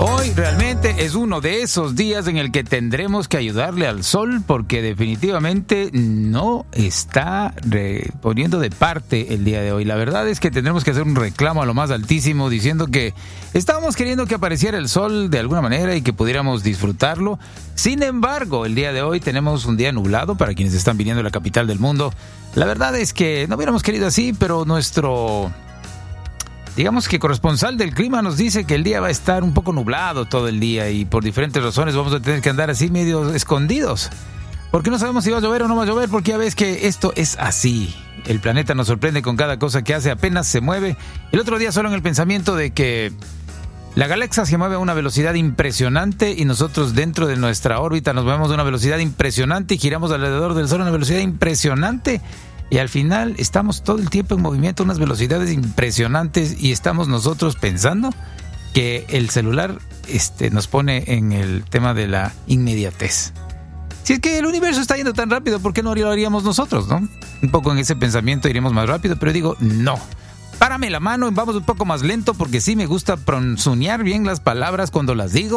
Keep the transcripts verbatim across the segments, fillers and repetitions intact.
Hoy realmente es uno de esos días en el que tendremos que ayudarle al sol porque definitivamente no está re- poniendo de parte el día de hoy. La verdad es que tendremos que hacer un reclamo a lo más altísimo diciendo que estábamos queriendo que apareciera el sol de alguna manera y que pudiéramos disfrutarlo. Sin embargo, el día de hoy tenemos un día nublado para quienes están viniendo a la capital del mundo. La verdad es que no hubiéramos querido así, pero nuestro... digamos que corresponsal del clima nos dice que el día va a estar un poco nublado todo el día y por diferentes razones vamos a tener que andar así medio escondidos. Porque no sabemos si va a llover o no va a llover, porque ya ves que esto es así. El planeta nos sorprende con cada cosa que hace, apenas se mueve. El otro día solo en el pensamiento de que la galaxia se mueve a una velocidad impresionante y nosotros dentro de nuestra órbita nos movemos a una velocidad impresionante y giramos alrededor del Sol a una velocidad impresionante. Y al final estamos todo el tiempo en movimiento a unas velocidades impresionantes y estamos nosotros pensando que el celular este, nos pone en el tema de la inmediatez. Si es que el universo está yendo tan rápido, ¿por qué no lo haríamos nosotros, no? Un poco en ese pensamiento iremos más rápido, pero digo, no. Párame la mano y vamos un poco más lento porque sí me gusta pronunciar bien las palabras cuando las digo.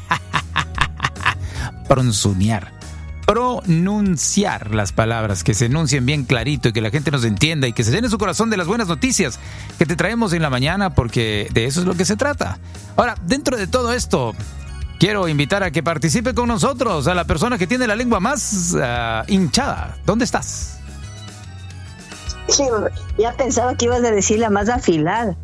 Pronunciar. pronunciar las palabras, que se enuncien bien clarito y que la gente nos entienda y que se llene su corazón de las buenas noticias que te traemos en la mañana, porque de eso es lo que se trata. Ahora, dentro de todo esto, quiero invitar a que participe con nosotros a la persona que tiene la lengua más uh, hinchada. ¿Dónde estás? Sí, ya pensaba que ibas a decir la más afilada.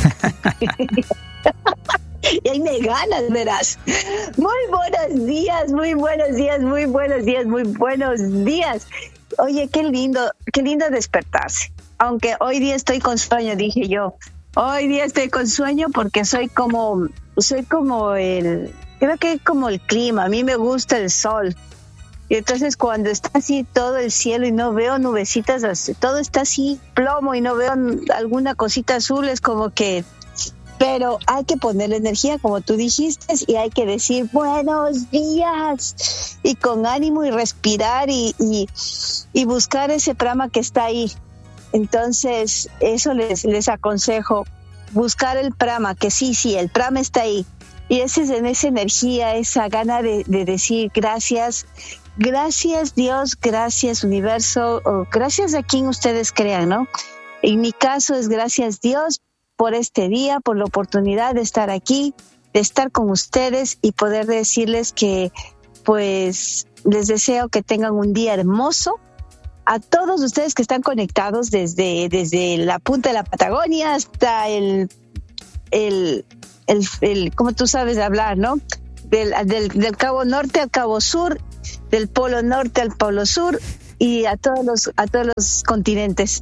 Y ahí me ganas, verás. Muy buenos días, muy buenos días, muy buenos días, muy buenos días. Oye, qué lindo, qué lindo despertarse. Aunque hoy día estoy con sueño, dije yo. Hoy día estoy con sueño porque soy como, soy como el, creo que es como el clima. A mí me gusta el sol. Y entonces cuando está así todo el cielo y no veo nubecitas, todo está así plomo y no veo alguna cosita azul, es como que... Pero hay que ponerle energía, como tú dijiste, y hay que decir buenos días y con ánimo y respirar y, y, y buscar ese prama que está ahí. Entonces, eso les, les aconsejo, buscar el prama, que sí, sí, el prama está ahí. Y ese es en esa energía, esa gana de, de decir gracias, gracias Dios, gracias universo, o gracias a quien ustedes crean, ¿no? En mi caso es gracias Dios por este día, por la oportunidad de estar aquí, de estar con ustedes y poder decirles que pues les deseo que tengan un día hermoso. A todos ustedes que están conectados desde, desde la punta de la Patagonia hasta el, el, el, el como tú sabes hablar, ¿no? Del, del, del Cabo Norte al Cabo Sur, del Polo Norte al Polo Sur y a todos los, a todos los continentes.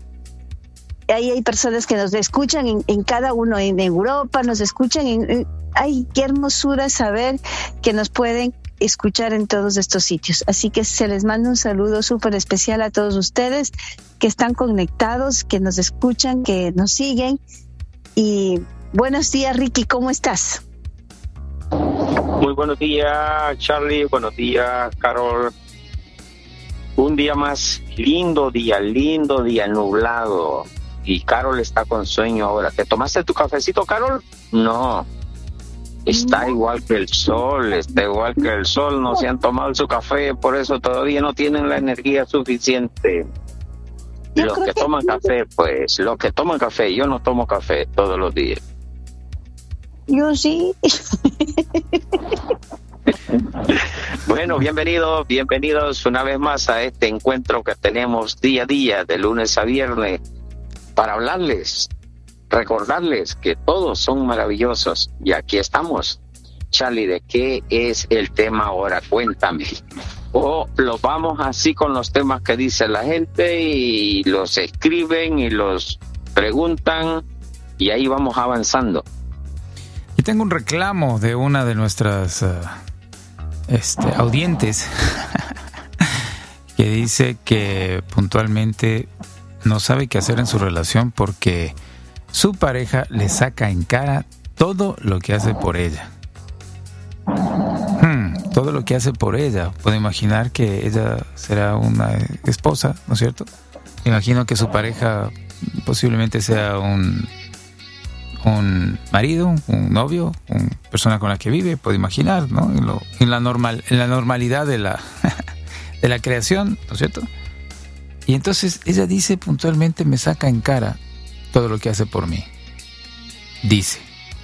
Ahí hay personas que nos escuchan en, en cada uno, en Europa, nos escuchan. En, en, ay, qué hermosura saber que nos pueden escuchar en todos estos sitios. Así que se les manda un saludo súper especial a todos ustedes que están conectados, que nos escuchan, que nos siguen. Y buenos días, Ricky, ¿cómo estás? Muy buenos días, Charlie. Buenos días, Carol. Un día más, lindo día, lindo día, nublado. Y Carol está con sueño ahora. ¿Te tomaste tu cafecito, Carol? No. Está no. igual que el sol, está igual que el sol. No se han tomado su café, por eso todavía no tienen la energía suficiente. Yo los que, que toman café, pues, los que toman café, yo no tomo café todos los días. Yo sí. Bueno, bienvenidos, bienvenidos una vez más a este encuentro que tenemos día a día, de lunes a viernes, para hablarles, recordarles que todos son maravillosos. Y aquí estamos. Charlie, ¿de qué es el tema ahora? Cuéntame. O los vamos así con los temas que dice la gente y los escriben y los preguntan y ahí vamos avanzando. Y tengo un reclamo de una de nuestras uh, este, audientes que dice que puntualmente no sabe qué hacer en su relación porque su pareja le saca en cara todo lo que hace por ella. Hmm, todo lo que hace por ella. Puedo imaginar que ella será una esposa, ¿no es cierto? Imagino que su pareja posiblemente sea un, un marido, un novio, un persona con la que vive, puede imaginar, ¿no? En, lo, en, la, normal, en la normalidad de la, de la creación, ¿no es cierto? Y entonces ella dice puntualmente, me saca en cara todo lo que hace por mí. Dice.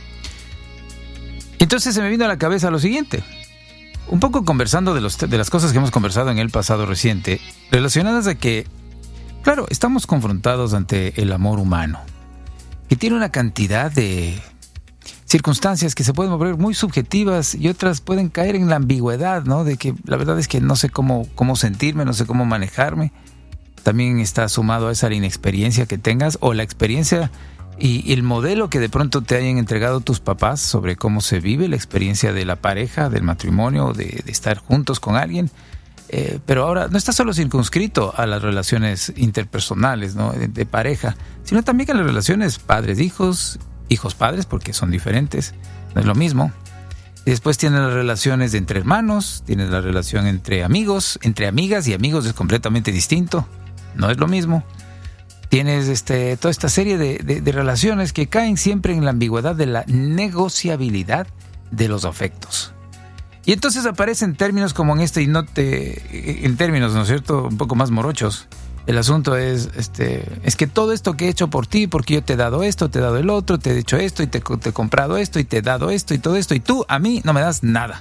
Entonces se me vino a la cabeza lo siguiente. Un poco conversando de, los, de las cosas que hemos conversado en el pasado reciente, relacionadas a que, claro, estamos confrontados ante el amor humano, que tiene una cantidad de circunstancias que se pueden volver muy subjetivas y otras pueden caer en la ambigüedad, ¿no? De que la verdad es que no sé cómo, cómo sentirme, no sé cómo manejarme. También está sumado a esa la inexperiencia que tengas o la experiencia y el modelo que de pronto te hayan entregado tus papás sobre cómo se vive la experiencia de la pareja, del matrimonio, de, de estar juntos con alguien. Eh, pero ahora no está solo circunscrito a las relaciones interpersonales, ¿no? de, de pareja, sino también a las relaciones padres-hijos, hijos-padres, porque son diferentes, no es lo mismo. Y después tienes las relaciones de entre hermanos, tienes la relación entre amigos, entre amigas y amigos es completamente distinto, no es lo mismo. Tienes este, toda esta serie de, de, de relaciones que caen siempre en la ambigüedad de la negociabilidad de los afectos. Y entonces aparecen términos como en este, y no te, en términos, ¿no es cierto?, un poco más morochos. El asunto es, este, es que todo esto que he hecho por ti, porque yo te he dado esto, te he dado el otro, te he hecho esto, y te, te he comprado esto, y te he dado esto, y todo esto, y tú a mí no me das nada.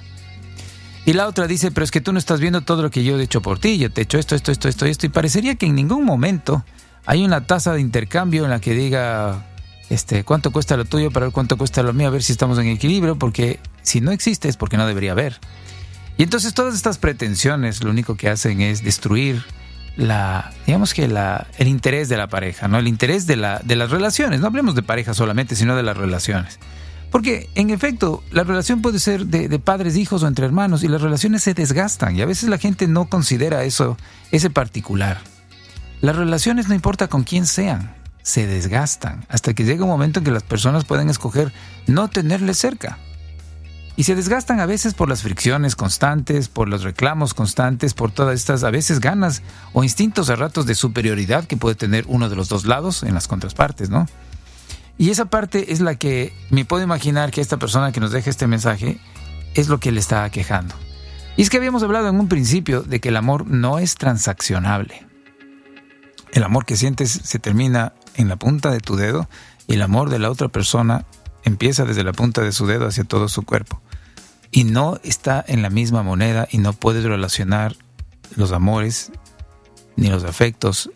Y la otra dice, pero es que tú no estás viendo todo lo que yo he hecho por ti, yo te he hecho esto, esto, esto, esto, esto, y parecería que en ningún momento hay una tasa de intercambio en la que diga, este, cuánto cuesta lo tuyo para ver cuánto cuesta lo mío, a ver si estamos en equilibrio, porque si no existe es porque no debería haber. Y entonces todas estas pretensiones lo único que hacen es destruir la, digamos que la, el interés de la pareja, ¿no? El interés de la, de las relaciones. No hablemos de pareja solamente, sino de las relaciones. Porque, en efecto, la relación puede ser de, de padres, hijos o entre hermanos, y las relaciones se desgastan, y a veces la gente no considera eso, ese particular. Las relaciones, no importa con quién sean, se desgastan hasta que llega un momento en que las personas pueden escoger no tenerles cerca. Y se desgastan a veces por las fricciones constantes, por los reclamos constantes, por todas estas a veces ganas o instintos a ratos de superioridad que puede tener uno de los dos lados en las contrapartes, ¿no? Y esa parte es la que me puedo imaginar que esta persona que nos deja este mensaje es lo que le está quejando. Y es que habíamos hablado en un principio de que el amor no es transaccionable. El amor que sientes se termina en la punta de tu dedo y el amor de la otra persona empieza desde la punta de su dedo hacia todo su cuerpo. Y no está en la misma moneda y no puedes relacionar los amores ni los afectos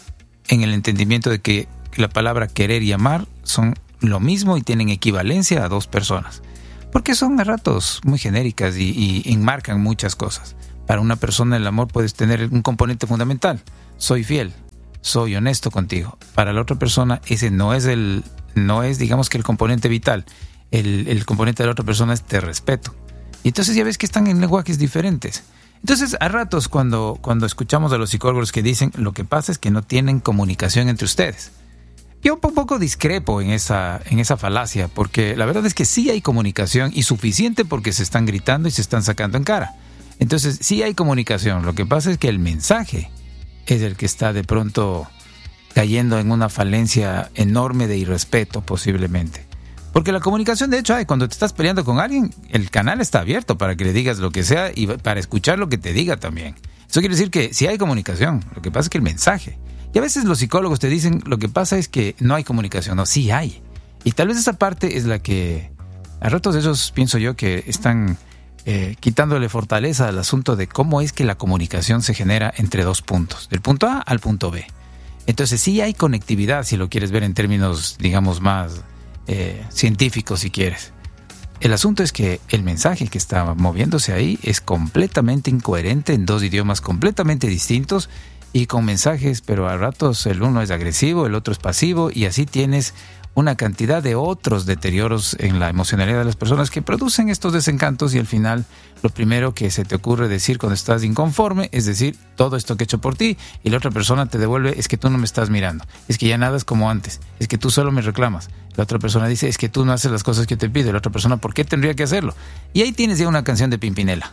en el entendimiento de que la palabra querer y amar son lo mismo y tienen equivalencia a dos personas. Porque son a ratos muy genéricas y, y enmarcan muchas cosas. Para una persona el amor puede tener un componente fundamental. Soy fiel. Soy honesto contigo. Para la otra persona ese no es el, no es digamos que el componente vital. El, el componente de la otra persona es te respeto. Y entonces ya ves que están en lenguajes diferentes. Entonces a ratos cuando, cuando escuchamos a los psicólogos que dicen lo que pasa es que no tienen comunicación entre ustedes. Yo un poco discrepo en esa, en esa falacia, porque la verdad es que sí hay comunicación y suficiente porque se están gritando y se están sacando en cara. Entonces sí hay comunicación. Lo que pasa es que el mensaje es el que está de pronto cayendo en una falencia enorme de irrespeto posiblemente. Porque la comunicación, de hecho, hay, cuando te estás peleando con alguien, el canal está abierto para que le digas lo que sea y para escuchar lo que te diga también. Eso quiere decir que sí hay comunicación, lo que pasa es que el mensaje. Y a veces los psicólogos te dicen, lo que pasa es que no hay comunicación, no, sí hay. Y tal vez esa parte es la que, a ratos esos pienso yo que están Eh, quitándole fortaleza al asunto de cómo es que la comunicación se genera entre dos puntos, del punto A al punto B. Entonces sí hay conectividad, si lo quieres ver en términos, digamos, más eh, científicos, si quieres. El asunto es que el mensaje que está moviéndose ahí es completamente incoherente en dos idiomas completamente distintos y con mensajes, pero a ratos el uno es agresivo, el otro es pasivo y así tienes una cantidad de otros deterioros en la emocionalidad de las personas que producen estos desencantos y al final lo primero que se te ocurre decir cuando estás inconforme es decir, todo esto que he hecho por ti y la otra persona te devuelve, es que tú no me estás mirando, es que ya nada es como antes, es que tú solo me reclamas. La otra persona dice, es que tú no haces las cosas que te pido. La otra persona, ¿por qué tendría que hacerlo? Y ahí tienes ya una canción de Pimpinela.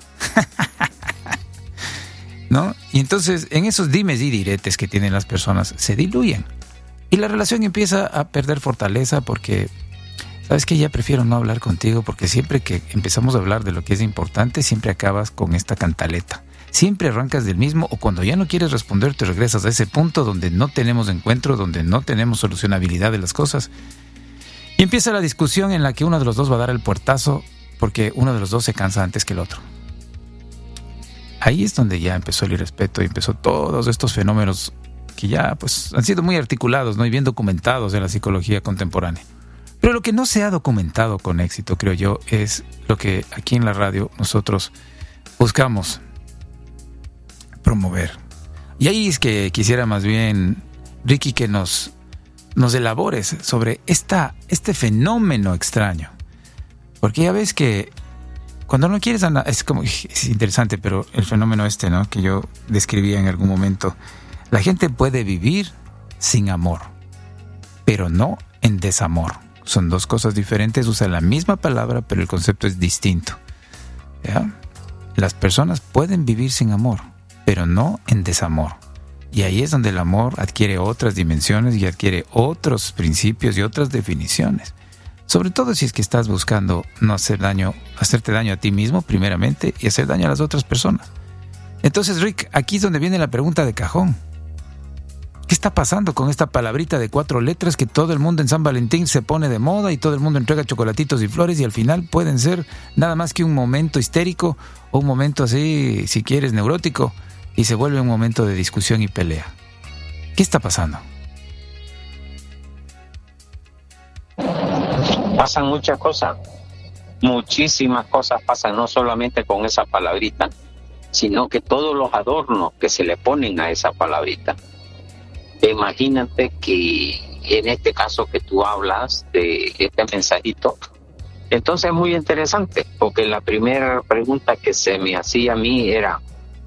¿No? Y entonces en esos dimes y diretes que tienen las personas se diluyen. Y la relación empieza a perder fortaleza porque ¿sabes qué? Ya prefiero no hablar contigo porque siempre que empezamos a hablar de lo que es importante, siempre acabas con esta cantaleta. Siempre arrancas del mismo, o cuando ya no quieres responder, te regresas a ese punto donde no tenemos encuentro, donde no tenemos solucionabilidad de las cosas. Y empieza la discusión en la que uno de los dos va a dar el puertazo porque uno de los dos se cansa antes que el otro. Ahí es donde ya empezó el irrespeto y empezó todos estos fenómenos que ya pues han sido muy articulados, ¿no? Y bien documentados en la psicología contemporánea. Pero lo que no se ha documentado con éxito, creo yo, es lo que aquí en la radio nosotros buscamos promover. Y ahí es que quisiera más bien, Ricky, que nos, nos elabores sobre esta, este fenómeno extraño. Porque ya ves que cuando no quieres andar, es como, es interesante, pero el fenómeno este, ¿no? Que yo describía en algún momento, la gente puede vivir sin amor, pero no en desamor. Son dos cosas diferentes, usan la misma palabra, pero el concepto es distinto. ¿Ya? Las personas pueden vivir sin amor, pero no en desamor. Y ahí es donde el amor adquiere otras dimensiones y adquiere otros principios y otras definiciones. Sobre todo si es que estás buscando no hacer daño, hacerte daño a ti mismo primeramente y hacer daño a las otras personas. Entonces, Rick, aquí es donde viene la pregunta de cajón. ¿Qué está pasando con esta palabrita de cuatro letras que todo el mundo en San Valentín se pone de moda y todo el mundo entrega chocolatitos y flores y al final pueden ser nada más que un momento histérico o un momento así, si quieres, neurótico, y se vuelve un momento de discusión y pelea? ¿Qué está pasando? Pasan muchas cosas, muchísimas cosas pasan, no solamente con esa palabrita, sino que todos los adornos que se le ponen a esa palabrita. Imagínate que en este caso que tú hablas de este mensajito, entonces es muy interesante, porque la primera pregunta que se me hacía a mí era,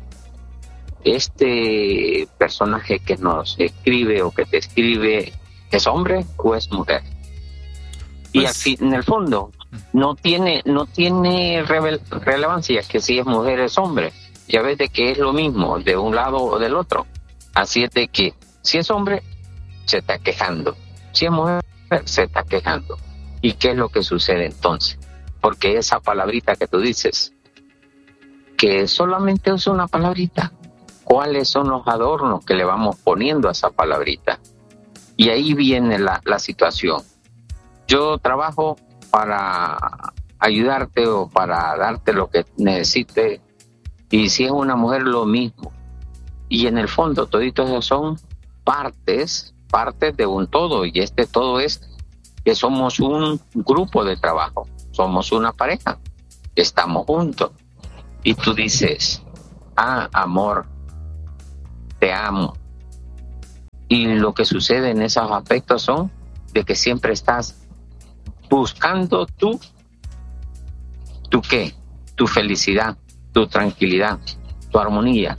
¿este personaje que nos escribe o que te escribe es hombre o es mujer? Y pues, así, en el fondo no tiene no tiene revel- relevancia que si es mujer es hombre. Ya ves de que es lo mismo de un lado o del otro. Así es de que si es hombre, se está quejando. Si es mujer, se está quejando. ¿Y qué es lo que sucede entonces? Porque esa palabrita que tú dices, que solamente es una palabrita, ¿cuáles son los adornos que le vamos poniendo a esa palabrita? Y ahí viene la, la situación. Yo trabajo para ayudarte o para darte lo que necesites, y si es una mujer, lo mismo. Y en el fondo, toditos esos son partes, partes de un todo, y este todo es que somos un grupo de trabajo, somos una pareja, estamos juntos. Y tú dices, ah, amor, te amo. Y lo que sucede en esos aspectos son de que siempre estás buscando tú, ¿tú qué? Tu felicidad, tu tranquilidad, tu armonía.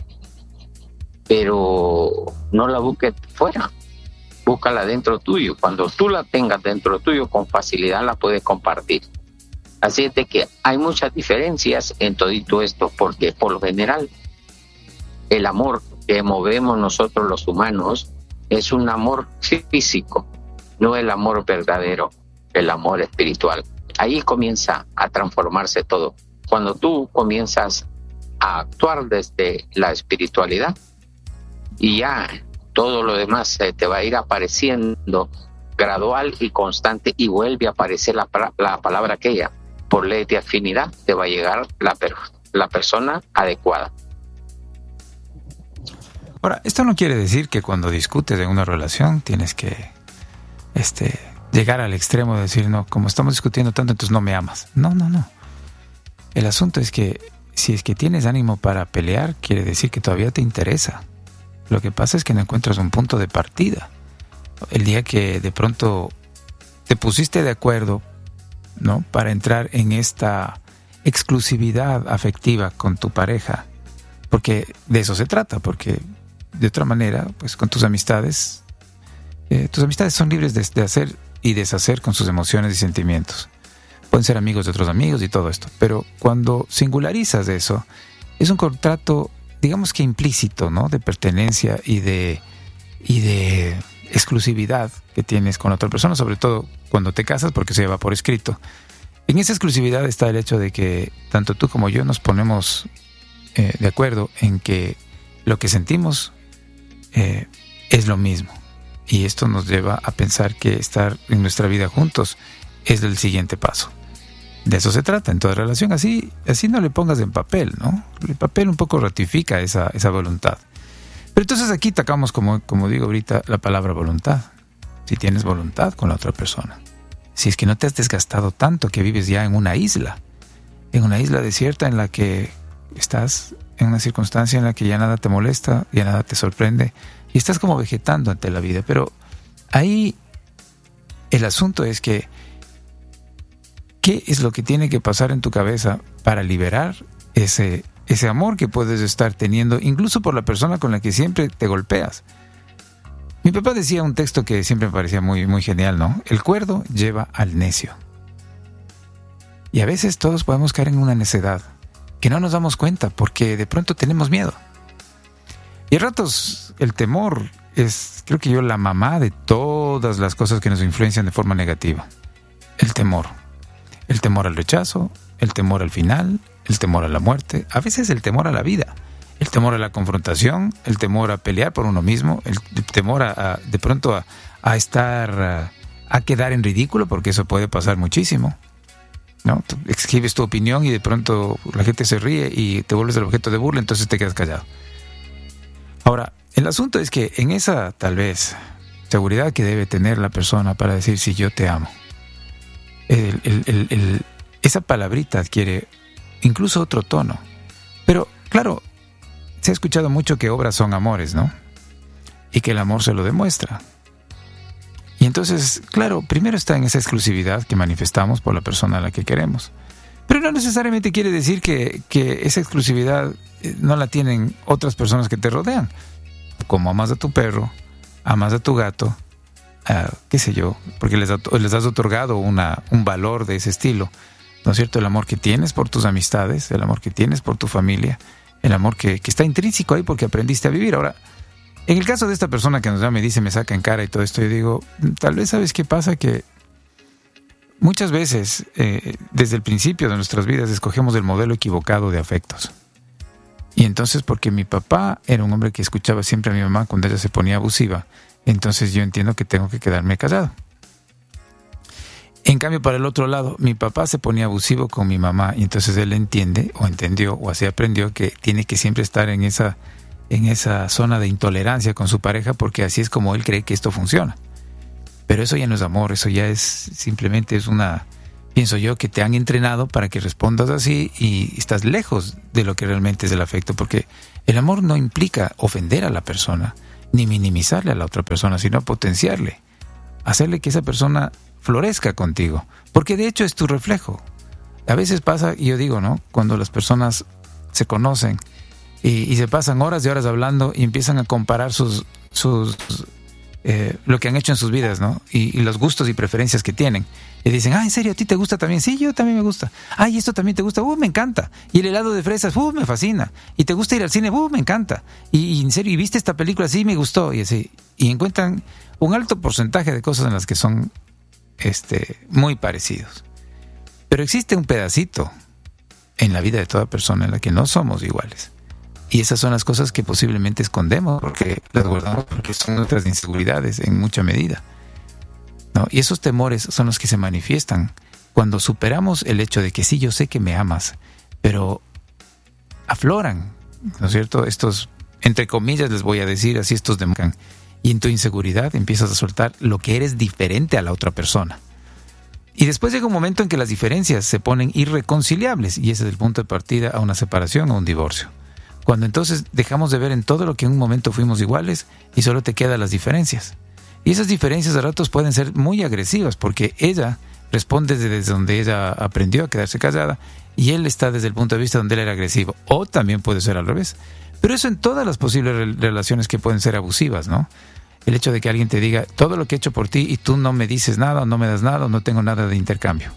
Pero no la busques fuera, búscala dentro tuyo. Cuando tú la tengas dentro tuyo, con facilidad la puedes compartir. Así es de que hay muchas diferencias en todito esto, porque por lo general el amor que movemos nosotros los humanos es un amor físico, no el amor verdadero, el amor espiritual. Ahí comienza a transformarse todo. Cuando tú comienzas a actuar desde la espiritualidad, y ya todo lo demás se te va a ir apareciendo gradual y constante, y vuelve a aparecer la, la palabra aquella. Por ley de afinidad te va a llegar la, la persona adecuada. Ahora, esto no quiere decir que cuando discutes en una relación tienes que este, llegar al extremo de decir, no, como estamos discutiendo tanto, entonces no me amas. No, no, no. El asunto es que si es que tienes ánimo para pelear, quiere decir que todavía te interesa. Lo que pasa es que no encuentras un punto de partida. El día que de pronto te pusiste de acuerdo, ¿no?, para entrar en esta exclusividad afectiva con tu pareja, porque de eso se trata, porque de otra manera, pues con tus amistades, eh, tus amistades son libres de, de hacer y deshacer con sus emociones y sentimientos. Pueden ser amigos de otros amigos y todo esto, pero cuando singularizas eso, es un contrato, digamos que implícito, ¿no?, de pertenencia y de y de exclusividad que tienes con otra persona, sobre todo cuando te casas, porque se lleva por escrito. En esa exclusividad está el hecho de que tanto tú como yo nos ponemos eh, de acuerdo en que lo que sentimos eh, es lo mismo. Y esto nos lleva a pensar que estar en nuestra vida juntos es el siguiente paso. De eso se trata en toda relación. Así, así no le pongas en papel, ¿no? El papel un poco ratifica esa, esa voluntad. Pero entonces aquí tocamos, como, como digo ahorita, la palabra voluntad. Si tienes voluntad con la otra persona. Si es que no te has desgastado tanto que vives ya en una isla. En una isla desierta en la que estás en una circunstancia en la que ya nada te molesta, ya nada te sorprende. Y estás como vegetando ante la vida. Pero ahí el asunto es que ¿qué es lo que tiene que pasar en tu cabeza para liberar ese, ese amor que puedes estar teniendo, incluso por la persona con la que siempre te golpeas? Mi papá decía un texto que siempre me parecía muy, muy genial, ¿no? El cuerdo lleva al necio. Y a veces todos podemos caer en una necedad que no nos damos cuenta porque de pronto tenemos miedo. Y a ratos el temor es, creo que yo, la mamá de todas las cosas que nos influencian de forma negativa. El temor. El temor al rechazo, el temor al final, el temor a la muerte, a veces el temor a la vida, el temor a la confrontación, el temor a pelear por uno mismo, el temor a, a de pronto a, a estar, a, a quedar en ridículo, porque eso puede pasar muchísimo, ¿no? Tú escribes tu opinión y de pronto la gente se ríe y te vuelves el objeto de burla, entonces te quedas callado. Ahora, el asunto es que en esa, tal vez, seguridad que debe tener la persona para decir si yo te amo, El, el, el, el, esa palabrita adquiere incluso otro tono. Pero, claro, se ha escuchado mucho que obras son amores, ¿no? Y que el amor se lo demuestra. Y entonces, claro, primero está en esa exclusividad que manifestamos por la persona a la que queremos. Pero no necesariamente quiere decir que, que esa exclusividad no la tienen otras personas que te rodean. Como amas a tu perro, amas a tu gato, Uh, qué sé yo, porque les, les has otorgado una, un valor de ese estilo, ¿no es cierto? El amor que tienes por tus amistades, el amor que tienes por tu familia, el amor que, que está intrínseco ahí porque aprendiste a vivir. Ahora, en el caso de esta persona que nos llama y dice me saca en cara y todo esto, yo digo, tal vez sabes qué pasa, que muchas veces eh, desde el principio de nuestras vidas escogemos el modelo equivocado de afectos. Y entonces, porque mi papá era un hombre que escuchaba siempre a mi mamá cuando ella se ponía abusiva, entonces yo entiendo que tengo que quedarme callado. En cambio, para el otro lado, mi papá se ponía abusivo con mi mamá y entonces él entiende, o entendió, o así aprendió, que tiene que siempre estar en esa, en esa zona de intolerancia con su pareja, porque así es como él cree que esto funciona. Pero eso ya no es amor, eso ya es simplemente es una, pienso yo, que te han entrenado para que respondas así y estás lejos de lo que realmente es el afecto, porque el amor no implica ofender a la persona, ni minimizarle a la otra persona, sino potenciarle, hacerle que esa persona florezca contigo, porque de hecho es tu reflejo. A veces pasa, y yo digo, ¿no? Cuando las personas se conocen y, y se pasan horas y horas hablando y empiezan a comparar sus, sus eh, lo que han hecho en sus vidas, ¿no? Y, y los gustos y preferencias que tienen. Y dicen, ah, ¿en serio? ¿A ti te gusta también? Sí, yo también me gusta. Ah, ¿y esto también te gusta? Uh, me encanta. Y el helado de fresas, uh, me fascina. ¿Y te gusta ir al cine? Uh, me encanta. Y, y en serio, ¿y viste esta película? Sí, me gustó. Y así. Y encuentran un alto porcentaje de cosas en las que son este, muy parecidos. Pero existe un pedacito en la vida de toda persona en la que no somos iguales. Y esas son las cosas que posiblemente escondemos porque las guardamos porque son nuestras inseguridades en mucha medida, ¿no? Y esos temores son los que se manifiestan cuando superamos el hecho de que sí, yo sé que me amas, pero afloran, ¿no es cierto? Estos, entre comillas les voy a decir así, estos demonios. Y en tu inseguridad empiezas a soltar lo que eres diferente a la otra persona. Y después llega un momento en que las diferencias se ponen irreconciliables y ese es el punto de partida a una separación o un divorcio. Cuando entonces dejamos de ver en todo lo que en un momento fuimos iguales y solo te quedan las diferencias. Y esas diferencias a ratos pueden ser muy agresivas porque ella responde desde donde ella aprendió a quedarse callada y él está desde el punto de vista donde él era agresivo. O también puede ser al revés. Pero eso en todas las posibles re- relaciones que pueden ser abusivas, ¿no? El hecho de que alguien te diga todo lo que he hecho por ti y tú no me dices nada o no me das nada o no tengo nada de intercambio.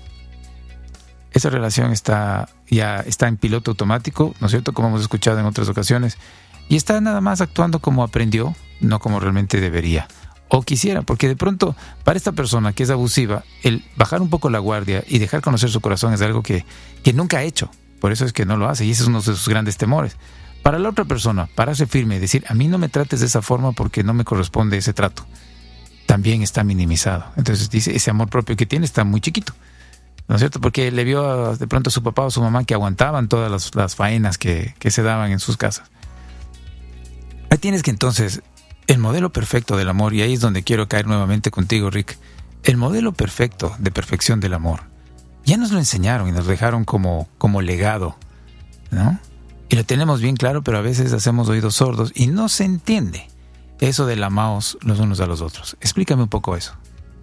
Esa relación está ya está en piloto automático, ¿no es cierto? Como hemos escuchado en otras ocasiones. Y está nada más actuando como aprendió, no como realmente debería. O quisiera, porque de pronto, para esta persona que es abusiva, el bajar un poco la guardia y dejar conocer su corazón es algo que, que nunca ha hecho. Por eso es que no lo hace, y ese es uno de sus grandes temores. Para la otra persona, pararse firme y decir, a mí no me trates de esa forma porque no me corresponde ese trato, también está minimizado. Entonces dice, ese amor propio que tiene está muy chiquito, ¿no es cierto? Porque le vio a, de pronto a su papá o su mamá que aguantaban todas las, las faenas que, que se daban en sus casas. Ahí tienes que entonces, el modelo perfecto del amor, y ahí es donde quiero caer nuevamente contigo, Rick, el modelo perfecto de perfección del amor, ya nos lo enseñaron y nos dejaron como, como legado, ¿no? Y lo tenemos bien claro, pero a veces hacemos oídos sordos y no se entiende eso del amaos los unos a los otros. Explícame un poco eso.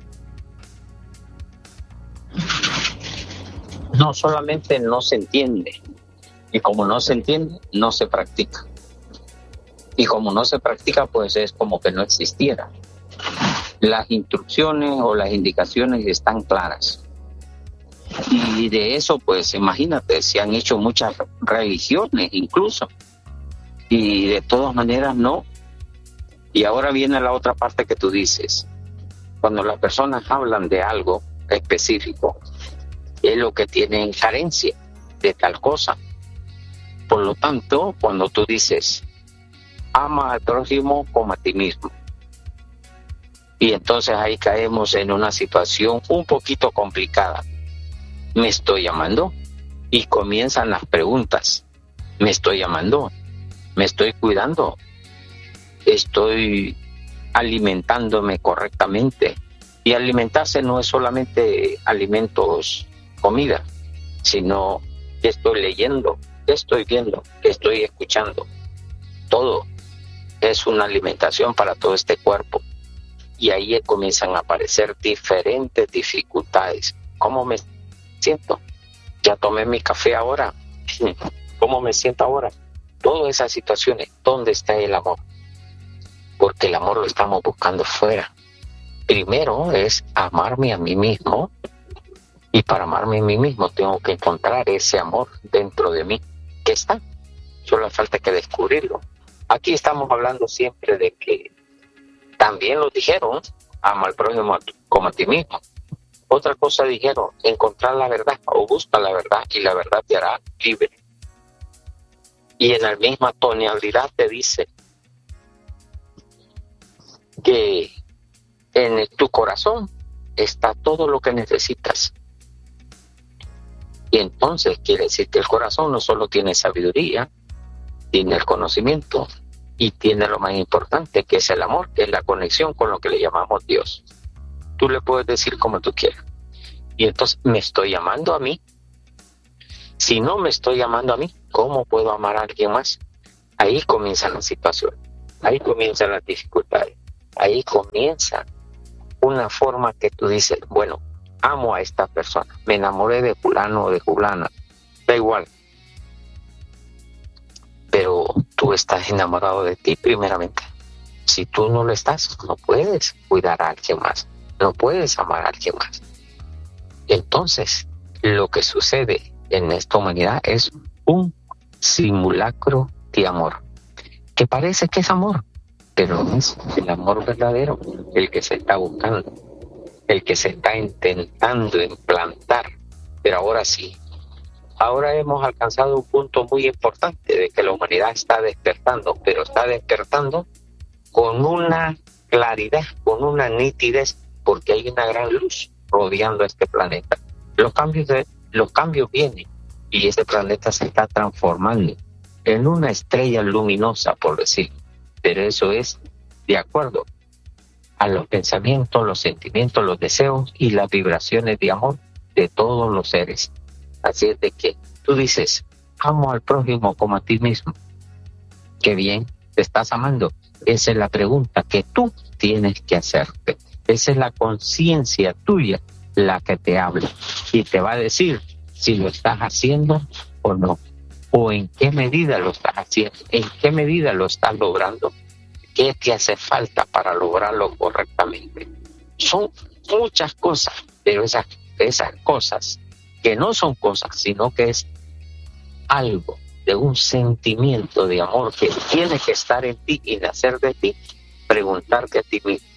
No solamente no se entiende, y como no se entiende, no se practica. Y como no se practica, pues es como que no existiera. Las instrucciones o las indicaciones están claras. Y de eso, pues imagínate, se han hecho muchas religiones incluso. Y de todas maneras no. Y ahora viene la otra parte que tú dices. Cuando las personas hablan de algo específico, es lo que tienen carencia de tal cosa. Por lo tanto, cuando tú dices, ama al prójimo como a ti mismo. Y entonces ahí caemos en una situación un poquito complicada. ¿Me estoy amando? Y comienzan las preguntas. ¿Me estoy amando? ¿Me estoy cuidando? ¿Estoy alimentándome correctamente? Y alimentarse no es solamente alimentos, comida, sino que estoy leyendo, que estoy viendo, que estoy escuchando. Todo es una alimentación para todo este cuerpo. Y ahí comienzan a aparecer diferentes dificultades. ¿Cómo me siento? Ya tomé mi café ahora. ¿Cómo me siento ahora? Todas esas situaciones, ¿dónde está el amor? Porque el amor lo estamos buscando fuera. Primero es amarme a mí mismo, y para amarme a mí mismo tengo que encontrar ese amor dentro de mí. ¿Qué está? Solo falta que descubrirlo. Aquí estamos hablando siempre de que también lo dijeron, ama al prójimo como a ti mismo. Otra cosa dijeron, encontrar la verdad o busca la verdad y la verdad te hará libre. Y en la misma tonalidad te dice que en tu corazón está todo lo que necesitas. Y entonces quiere decir que el corazón no solo tiene sabiduría, tiene el conocimiento y tiene lo más importante, que es el amor, que es la conexión con lo que le llamamos Dios. Tú le puedes decir como tú quieras. Y entonces, ¿me estoy amando a mí? Si no me estoy amando a mí, ¿cómo puedo amar a alguien más? Ahí comienza la situación, ahí comienzan las dificultades, ahí comienza una forma que tú dices, bueno, amo a esta persona, me enamoré de fulano o de fulana, da igual. Pero tú estás enamorado de ti primeramente. Si tú no lo estás, no puedes cuidar a alguien más, no puedes amar a alguien más. Entonces, lo que sucede en esta humanidad es un simulacro de amor, que parece que es amor, pero no es el amor verdadero, el que se está buscando, el que se está intentando implantar. Pero ahora sí, ahora hemos alcanzado un punto muy importante de que la humanidad está despertando, pero está despertando con una claridad, con una nitidez, porque hay una gran luz rodeando este planeta. Los cambios, de, los cambios vienen y este planeta se está transformando en una estrella luminosa, por decir, pero eso es de acuerdo a los pensamientos, los sentimientos, los deseos y las vibraciones de amor de todos los seres. Así es de que tú dices, amo al prójimo como a ti mismo. Qué bien, ¿te estás amando? Esa es la pregunta que tú tienes que hacerte. Esa es la conciencia tuya la que te habla y te va a decir si lo estás haciendo o no, o en qué medida lo estás haciendo, en qué medida lo estás logrando, qué te hace falta para lograrlo correctamente. Son muchas cosas, pero esas, esas cosas que no son cosas, sino que es algo de un sentimiento de amor que tiene que estar en ti y nacer de ti, preguntarte a ti mismo,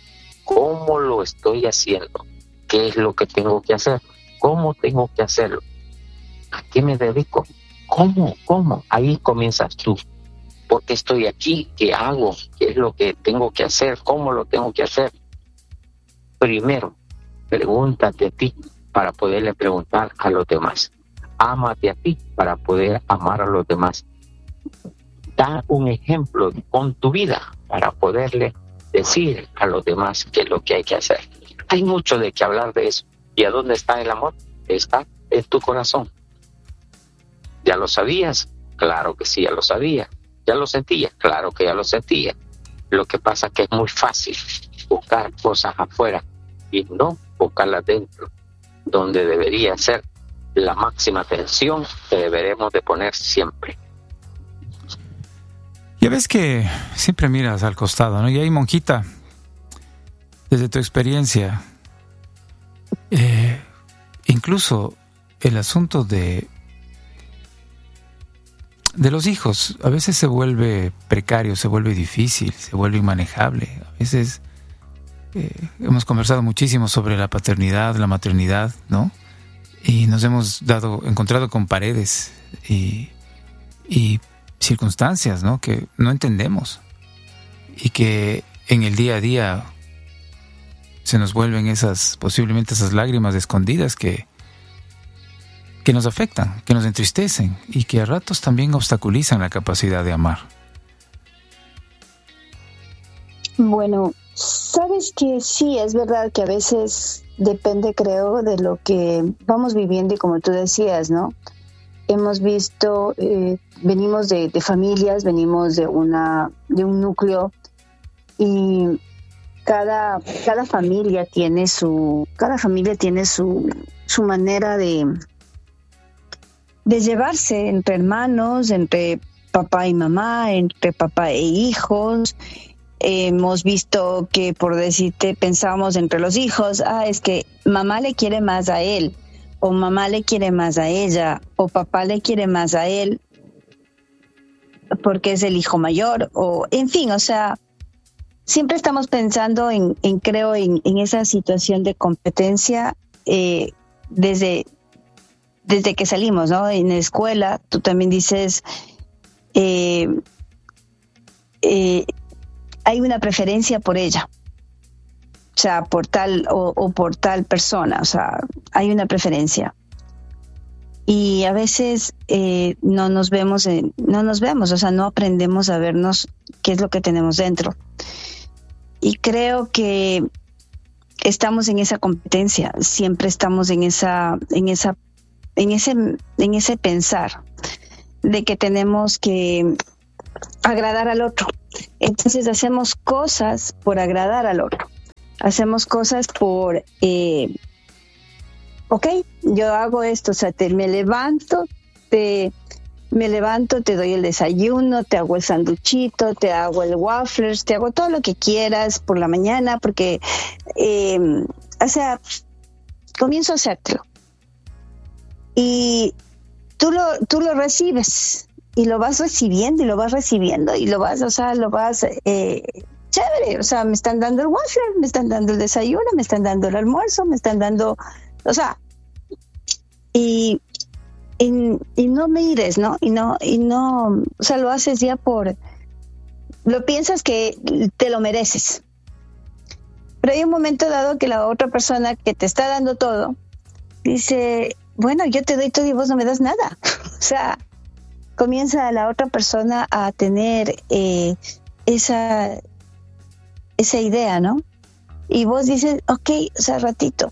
¿Cómo lo estoy haciendo? ¿Qué es lo que tengo que hacer? ¿Cómo tengo que hacerlo? ¿A qué me dedico? ¿Cómo? ¿Cómo? Ahí comienzas tú. ¿Por qué estoy aquí? ¿Qué hago? ¿Qué es lo que tengo que hacer? ¿Cómo lo tengo que hacer? Primero, pregúntate a ti para poderle preguntar a los demás. Ámate a ti para poder amar a los demás. Da un ejemplo con tu vida para poderle decir a los demás qué es lo que hay que hacer. Hay mucho de qué hablar de eso. ¿Y a dónde está el amor? Está en tu corazón. ¿Ya lo sabías? Claro que sí, ya lo sabía. ¿Ya lo sentía? Claro que ya lo sentía. Lo que pasa es que es muy fácil buscar cosas afuera y no buscarlas dentro, donde debería ser la máxima atención que deberemos de poner siempre. Ya ves que siempre miras al costado, ¿no? Y ahí, monjita, desde tu experiencia, eh, incluso el asunto de de los hijos a veces se vuelve precario, se vuelve difícil, se vuelve inmanejable. A veces eh, hemos conversado muchísimo sobre la paternidad, la maternidad, ¿no? Y nos hemos dado, encontrado con paredes y, y circunstancias, ¿no? Que no entendemos y que en el día a día se nos vuelven esas, posiblemente esas lágrimas escondidas que que nos afectan, que nos entristecen y que a ratos también obstaculizan la capacidad de amar. Bueno, sabes que sí, es verdad que a veces depende, creo, de lo que vamos viviendo y como tú decías, ¿no? Hemos visto, eh, venimos de, de familias, venimos de una de un núcleo y cada cada familia tiene su cada familia tiene su su manera de de llevarse entre hermanos, entre papá y mamá, entre papá e hijos. Eh, hemos visto que, por decirte, pensamos entre los hijos, ah, es que mamá le quiere más a él, o mamá le quiere más a ella, o papá le quiere más a él, porque es el hijo mayor, o en fin, o sea, siempre estamos pensando en, en creo, en, en esa situación de competencia eh, desde... desde que salimos, ¿no? En la escuela, tú también dices, eh, eh, hay una preferencia por ella, o sea, por tal o, o por tal persona, o sea, hay una preferencia. Y a veces eh, no nos vemos, en, no nos vemos, o sea, no aprendemos a vernos qué es lo que tenemos dentro. Y creo que estamos en esa competencia, siempre estamos en esa, en esa en ese en ese pensar de que tenemos que agradar al otro. Entonces hacemos cosas por agradar al otro. Hacemos cosas por, eh, ok, yo hago esto, o sea, te, me levanto, te, me levanto, te doy el desayuno, te hago el sanduchito, te hago el waffles, te hago todo lo que quieras por la mañana, porque, eh, o sea, comienzo a hacértelo. Y tú lo, tú lo recibes y lo vas recibiendo y lo vas recibiendo y lo vas, o sea, lo vas, eh, chévere, o sea, me están dando el waffle, me están dando el desayuno, me están dando el almuerzo, me están dando, o sea, y, y, y no mires, ¿no? Y no, y no, o sea, lo haces ya por, lo piensas que te lo mereces. Pero hay un momento dado que la otra persona que te está dando todo dice, bueno, yo te doy todo y vos no me das nada. O sea, comienza la otra persona a tener eh, esa, esa idea, ¿no? Y vos dices, ok, o sea, ratito.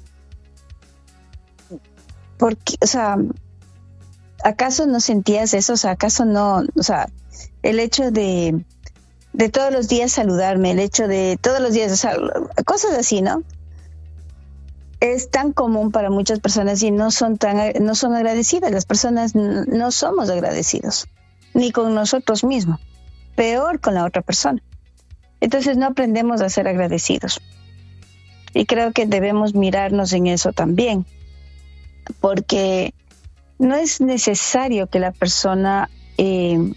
Porque, o sea, ¿acaso no sentías eso? O sea, ¿acaso no? O sea, el hecho de, de todos los días saludarme, el hecho de todos los días, o sea, cosas así, ¿no? Es tan común para muchas personas y no son tan no son agradecidas. Las personas n- no somos agradecidos, ni con nosotros mismos, peor con la otra persona. Entonces no aprendemos a ser agradecidos. Y creo que debemos mirarnos en eso también, porque no es necesario que la persona, eh,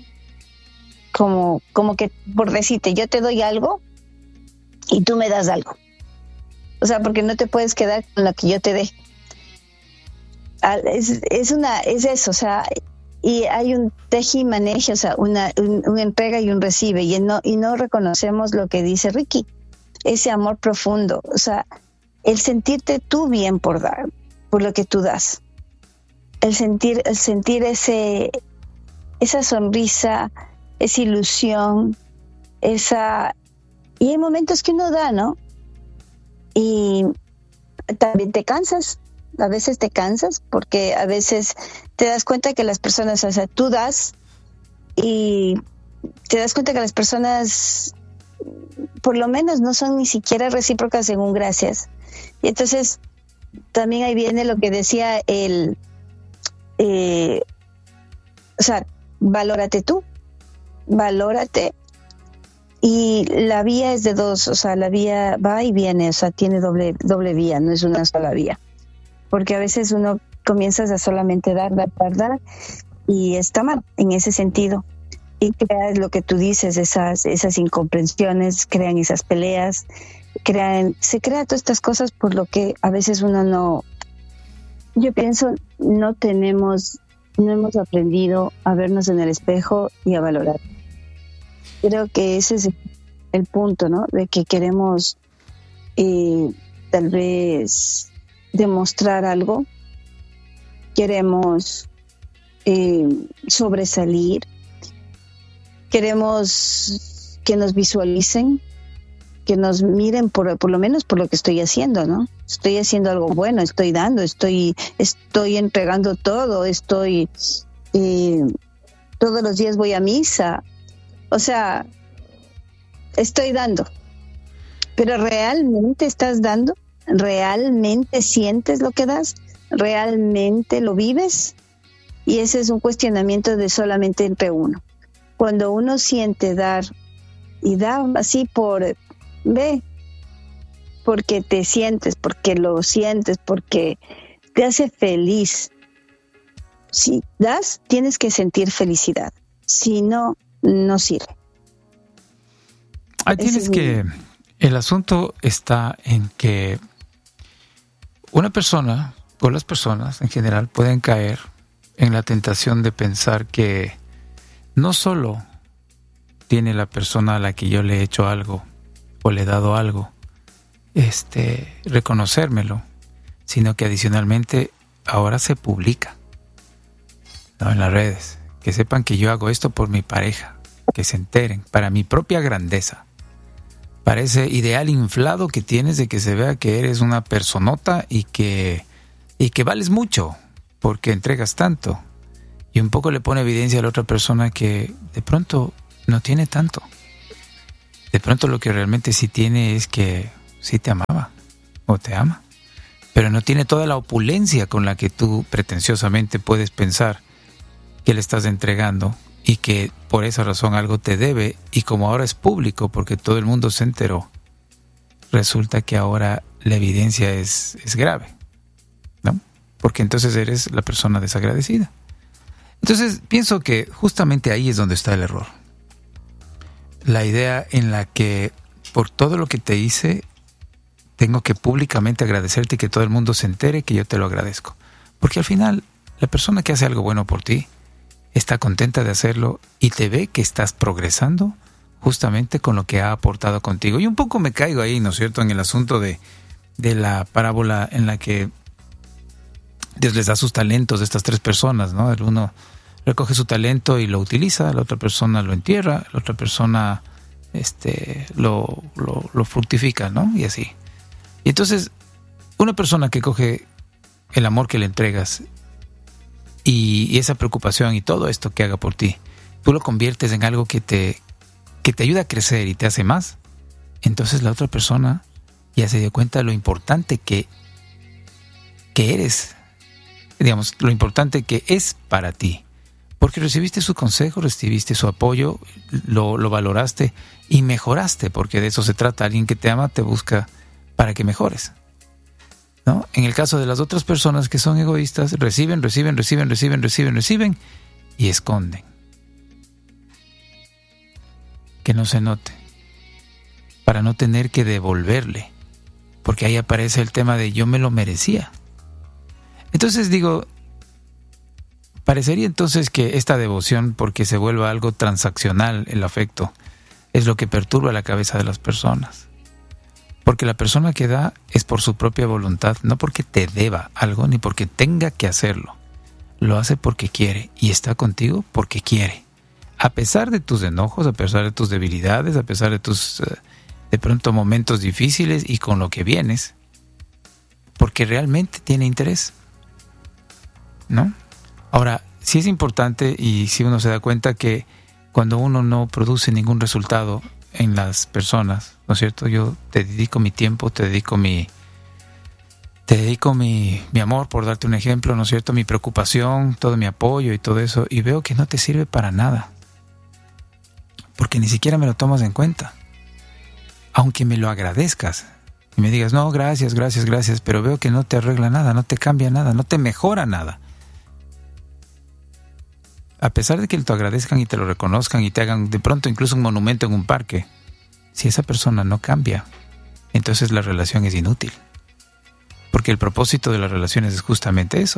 como, como que por decirte, yo te doy algo y tú me das algo. O sea, porque no te puedes quedar con lo que yo te dé. Es, es una, es eso, o sea, y hay un teje y maneje, o sea, una, un, un entrega y un recibe, y no, y no reconocemos lo que dice Ricky, ese amor profundo, o sea, el sentirte tú bien por dar, por lo que tú das, el sentir, el sentir ese, esa sonrisa, esa ilusión, esa, y hay momentos que uno da, ¿no? Y también te cansas. A veces te cansas porque a veces te das cuenta que las personas, o sea, tú das y te das cuenta que las personas por lo menos no son ni siquiera recíprocas en un gracias. Y entonces también ahí viene lo que decía el, eh, o sea, valórate tú, valórate. Y la vía es de dos, o sea, la vía va y viene, o sea, tiene doble, doble vía, no es una sola vía. Porque a veces uno comienza a solamente dar, dar, dar, dar, y está mal en ese sentido. Y creas lo que tú dices, esas, esas incomprensiones, crean esas peleas, crean, se crean todas estas cosas por lo que a veces uno no, yo pienso, no tenemos, no hemos aprendido a vernos en el espejo y a valorar. Creo que ese es el punto, ¿no? De que queremos eh, tal vez demostrar algo, queremos eh, sobresalir, queremos que nos visualicen, que nos miren por, por lo menos por lo que estoy haciendo, ¿no? Estoy haciendo algo bueno, estoy dando, estoy, estoy entregando todo, estoy eh, todos los días voy a misa, o sea, estoy dando, pero ¿realmente estás dando? ¿Realmente sientes lo que das? ¿Realmente lo vives? Y ese es un cuestionamiento de solamente entre uno. Cuando uno siente dar y da así por, ve, porque te sientes, porque lo sientes, porque te hace feliz. Si das, tienes que sentir felicidad. Si no, no sirve. Ahí tienes que... El asunto está en que una persona, o las personas en general, pueden caer en la tentación de pensar que no solo tiene la persona a la que yo le he hecho algo o le he dado algo, este, reconocérmelo, sino que adicionalmente ahora se publica, ¿no? En las redes, que sepan que yo hago esto por mi pareja, que se enteren, para mi propia grandeza. Parece ideal inflado que tienes de que se vea que eres una personota y que, y que vales mucho porque entregas tanto. Y un poco le pone evidencia a la otra persona que de pronto no tiene tanto. De pronto lo que realmente sí tiene es que sí te amaba o te ama, pero no tiene toda la opulencia con la que tú pretenciosamente puedes pensar que le estás entregando. Y que por esa razón algo te debe, y como ahora es público porque todo el mundo se enteró, resulta que ahora la evidencia es, es grave, ¿no? Porque entonces eres la persona desagradecida. Entonces pienso que justamente ahí es donde está el error. La idea en la que por todo lo que te hice, tengo que públicamente agradecerte y que todo el mundo se entere que yo te lo agradezco. Porque al final, la persona que hace algo bueno por ti, está contenta de hacerlo y te ve que estás progresando justamente con lo que ha aportado contigo. Y un poco me caigo ahí, ¿no es cierto?, en el asunto de, de la parábola en la que Dios les da sus talentos a estas tres personas, ¿no? El uno recoge su talento y lo utiliza, la otra persona lo entierra, la otra persona este, lo, lo, lo fructifica, ¿no? Y así. Y entonces, una persona que coge el amor que le entregas Y, y esa preocupación y todo esto que haga por ti, tú lo conviertes en algo que te, que te ayuda a crecer y te hace más, entonces la otra persona ya se dio cuenta de lo importante que, que eres, digamos, lo importante que es para ti, porque recibiste su consejo, recibiste su apoyo, lo, lo valoraste y mejoraste, porque de eso se trata. Alguien que te ama te busca para que mejores, ¿no? En el caso de las otras personas que son egoístas, reciben, reciben, reciben, reciben, reciben, reciben y esconden. Que no se note, para no tener que devolverle porque ahí aparece el tema de yo me lo merecía. Entonces digo, parecería entonces que esta devoción, porque se vuelva algo transaccional el afecto, es lo que perturba la cabeza de las personas. Porque la persona que da es por su propia voluntad, no porque te deba algo ni porque tenga que hacerlo. Lo hace porque quiere y está contigo porque quiere. A pesar de tus enojos, a pesar de tus debilidades, a pesar de tus uh, de pronto momentos difíciles y con lo que vienes, porque realmente tiene interés, ¿no? Ahora, sí es importante, y si uno se da cuenta que cuando uno no produce ningún resultado en las personas, ¿no es cierto? Yo te dedico mi tiempo, te dedico mi te dedico mi, mi amor, por darte un ejemplo, ¿no es cierto? Mi preocupación, todo mi apoyo y todo eso, y veo que no te sirve para nada, porque ni siquiera me lo tomas en cuenta. Aunque me lo agradezcas y me digas, no, gracias, gracias, gracias, pero veo que no te arregla nada, no te cambia nada, no te mejora nada. A pesar de que te lo agradezcan y te lo reconozcan y te hagan de pronto incluso un monumento en un parque, si esa persona no cambia, entonces la relación es inútil. Porque el propósito de las relaciones es justamente eso.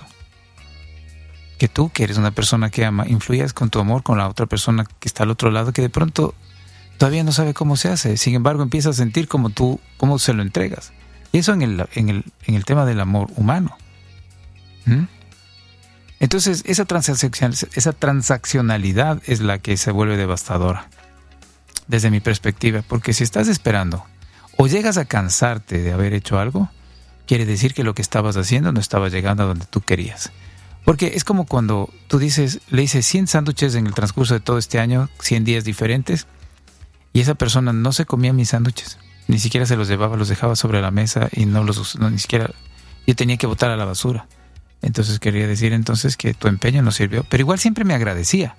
Que tú, que eres una persona que ama, influyas con tu amor con la otra persona que está al otro lado, que de pronto todavía no sabe cómo se hace. Sin embargo, empieza a sentir como tú, cómo se lo entregas. Y eso en el, en el, en el tema del amor humano. ¿Mm? Entonces, esa transacción, esa transaccionalidad es la que se vuelve devastadora, desde mi perspectiva. Porque si estás esperando o llegas a cansarte de haber hecho algo, quiere decir que lo que estabas haciendo no estaba llegando a donde tú querías. Porque es como cuando tú dices, le hice cien sándwiches en el transcurso de todo este año, cien días diferentes, y esa persona no se comía mis sándwiches, ni siquiera se los llevaba, los dejaba sobre la mesa y no los, no, ni siquiera, yo tenía que botar a la basura. Entonces quería decir entonces que tu empeño no sirvió, pero igual siempre me agradecía.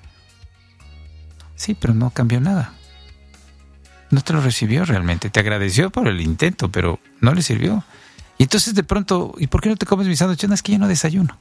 Sí, pero no cambió nada. No te lo recibió realmente, te agradeció por el intento, pero no le sirvió. Y entonces de pronto, ¿y por qué no te comes mis sándwiches? No, es que yo no desayuno.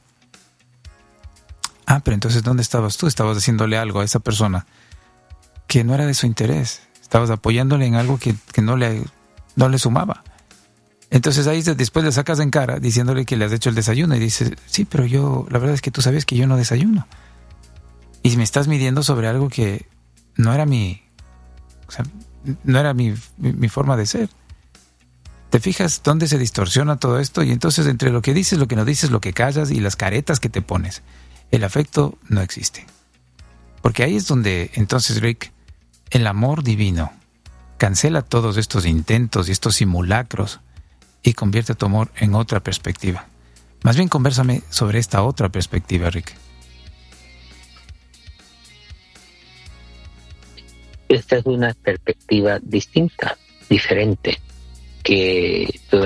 Ah, pero entonces ¿dónde estabas tú? Estabas haciéndole algo a esa persona que no era de su interés. Estabas apoyándole en algo que, que no le, no le sumaba. Entonces ahí después le sacas en cara diciéndole que le has hecho el desayuno y dices, sí, pero yo, la verdad es que tú sabes que yo no desayuno. Y me estás midiendo sobre algo que no era mi, o sea, no era mi, mi, mi forma de ser. ¿Te fijas dónde se distorsiona todo esto? Y entonces entre lo que dices, lo que no dices, lo que callas y las caretas que te pones, el afecto no existe. Porque ahí es donde entonces, Rick, el amor divino cancela todos estos intentos y estos simulacros y convierte tu amor en otra perspectiva. Más bien convérsame sobre esta otra perspectiva, Rick. Esta es una perspectiva distinta, diferente, que todavía